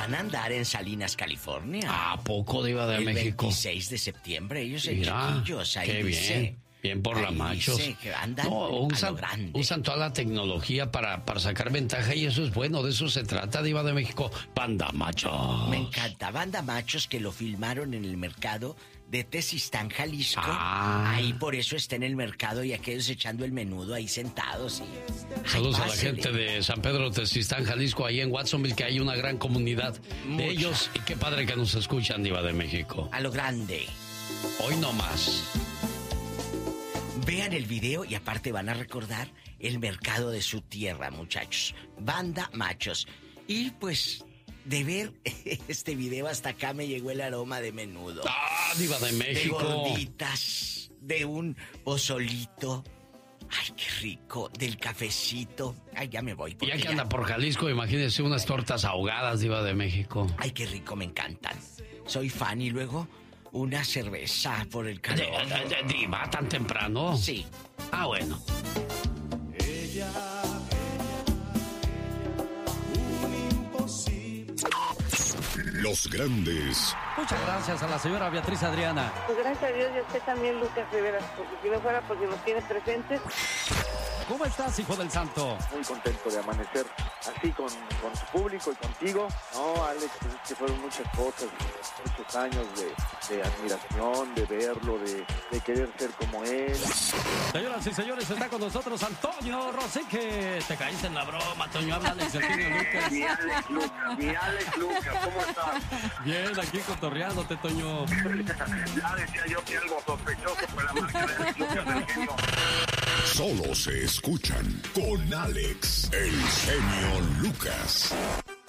van a andar en Salinas, California. ¿A poco, Diva de México? El 26 de septiembre, ellos en Mira, chiquillos, ahí qué dice. Bien. Bien por la Machos. Que andan usan toda la tecnología para sacar ventaja y eso es bueno, de eso se trata, Diva de México. Banda Machos. Me encanta, Banda Machos, que lo filmaron en el mercado de Tezistán, Jalisco. Ahí por eso está en el mercado y aquellos echando el menudo ahí sentados. Saludos a la gente de San Pedro Tezistán, Jalisco, ahí en Watsonville, que hay una gran comunidad de ellos. Y qué padre que nos escuchan, Diva de México. A lo grande. Hoy no más. Vean el video y aparte van a recordar el mercado de su tierra, muchachos. Banda Machos. Y pues, de ver este video hasta acá me llegó el aroma de menudo. ¡Ah, Diva de México! De gorditas, de un pozolito. ¡Ay, qué rico! Del cafecito. ¡Ay, ya me voy! Ya que anda por Jalisco, imagínese unas tortas ahogadas, Diva de México. ¡Ay, qué rico! Me encantan. Soy fan y luego una cerveza por el calor. ¿Diva tan temprano? Sí. Ah, bueno. Los grandes. Muchas gracias a la señora Beatriz Adriana. Pues gracias a Dios y a usted también, Lucas Rivera, porque si no fuera porque nos tiene presentes. ¿Cómo estás, hijo del santo? Muy contento de amanecer así con su público y contigo. No, Alex, pues es que fueron muchas cosas, muchos años de admiración, de verlo, de querer ser como él. Señoras y señores, está con nosotros Antonio Rosique. Te caíste en la broma, Toño. Habla Alex del Genio Lucas. Mi Alex Lucas, ¿cómo estás? Bien, aquí cotorreándote, Toño. Ya decía yo que algo sospechoso fue la marca de Alex Lucas del Genio. Solo se escuchan con Alex, el Genio Lucas.